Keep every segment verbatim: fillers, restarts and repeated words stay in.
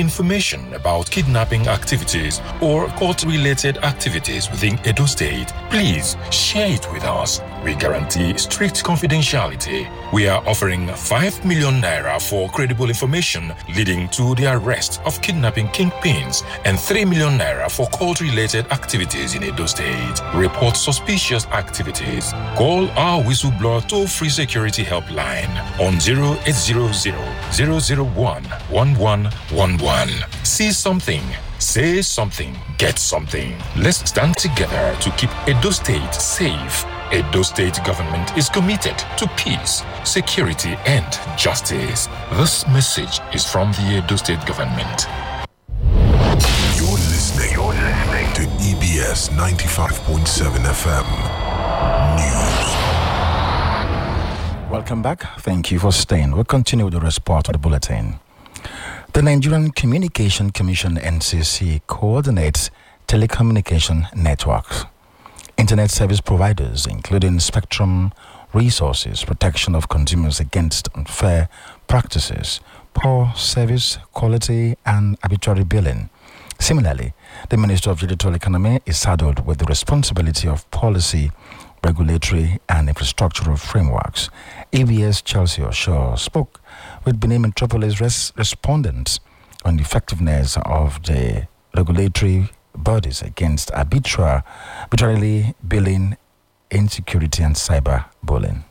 information about kidnapping activities or court-related activities within Edo State, please share it with us. We guarantee strict confidentiality. We are offering five million naira for credible information leading to the arrest of kidnapping kingpins and three million naira for cult-related activities in Edo State. Report suspicious activities. Call our whistleblower toll-free security helpline on zero eight zero zero, zero zero one, one one one one. See something. Say something. Get something. Let's stand together to keep Edo State safe. Edo State government is committed to peace, security, and justice. This message is from the Edo State government. You're listening, You're listening to E B S ninety-five point seven F M News. Welcome back. Thank you for staying. We'll continue with the rest part of the bulletin. The Nigerian Communication Commission N C C coordinates telecommunication networks. Internet service providers, including Spectrum Resources, protection of consumers against unfair practices, poor service quality, and arbitrary billing. Similarly, the Minister of Digital Economy is saddled with the responsibility of policy, regulatory, and infrastructural frameworks. E B S Chelsea Osho spoke with Benin Metropolis res- respondents on the effectiveness of the regulatory bodies against arbitra- arbitrarily billing, insecurity, and cyber bullying.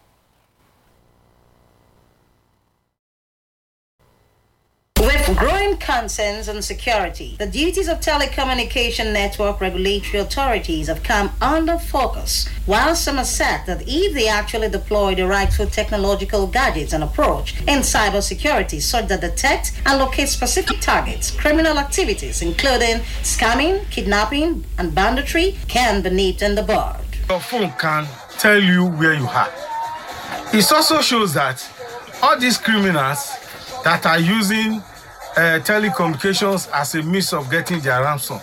With growing concerns on security, the duties of telecommunication network regulatory authorities have come under focus, while some assert that if they actually deploy the rightful technological gadgets and approach in cybersecurity such that detect and locate specific targets, criminal activities including scamming, kidnapping, and banditry can be nipped in the bud. Your phone can tell you where you are. It also shows that all these criminals that are using uh, telecommunications as a means of getting their ransom,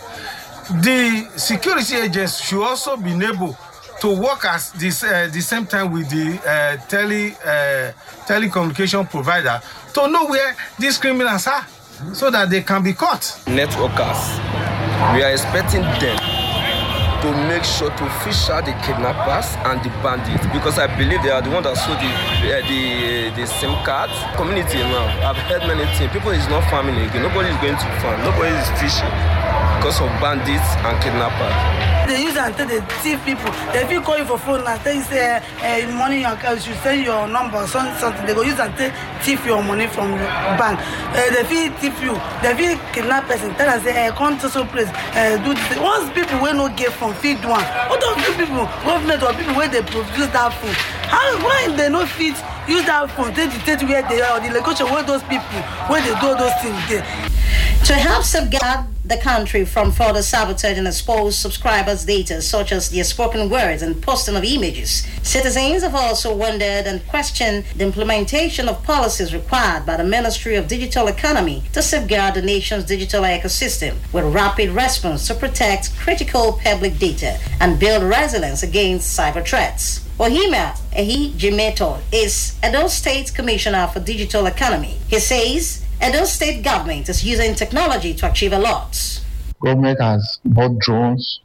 the security agents should also be able to work at this, uh, the same time with the uh, tele, uh, telecommunication provider to know where these criminals are so that they can be caught. Networkers, we are expecting them to make sure to fish out the kidnappers and the bandits, because I believe they are the ones that sold the uh, the, the SIM cards. Community now, I've heard many things. People is not farming again. Nobody is going to farm. Nobody is fishing because of bandits and kidnappers. They use it until they thief people. They if you call you for phone and tell you say uh, money in your account, you send your number or something. They go use it until thief your money from your bank. Uh, they feel thief you. They feel kidnap person. Tell us say uh, come to some place. Uh, do this. Once people will not get from feed one. What of you people, government or people where they produce that food? How why they not fit use that phone? They dictate where they are or the location where those people where they do those things there. To help safeguard the country from further sabotage and expose subscribers' data, such as their spoken words and posting of images, citizens have also wondered and questioned the implementation of policies required by the Ministry of Digital Economy to safeguard the nation's digital ecosystem with rapid response to protect critical public data and build resilience against cyber threats. Ohima Ehi Jimeto is Edo State Commissioner for Digital Economy. He says Edo State government is using technology to achieve a lot. Government has bought drones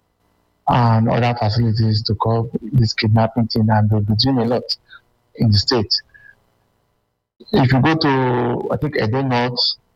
and other facilities to curb this kidnapping thing, and they'll be doing a lot in the state. If you go to, I think, Edo North,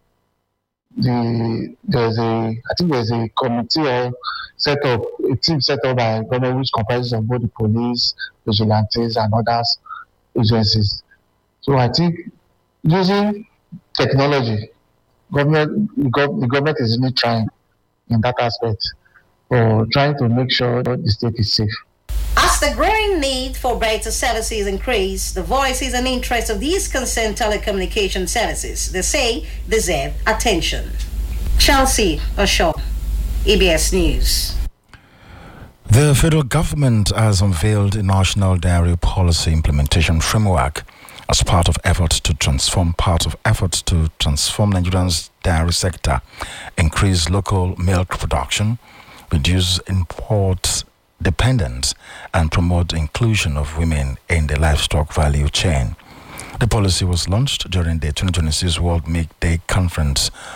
the there's a, I think there's a committee or set up, a team set up by government which comprises of both the police, vigilantes, and others agencies. So I think using technology, government, the government is really trying in that aspect for trying to make sure that the state is safe. As the growing need for better services increase, the voices and interests of these concerned telecommunication services, they say, deserve attention. Chelsea Osho, E B S News. The federal government has unveiled a national dairy policy implementation framework as part of efforts to transform part of efforts to transform Nigeria's dairy sector, increase local milk production, reduce import dependence, and promote inclusion of women in the livestock value chain. The policy was launched during the twenty twenty-six World Milk Day Conference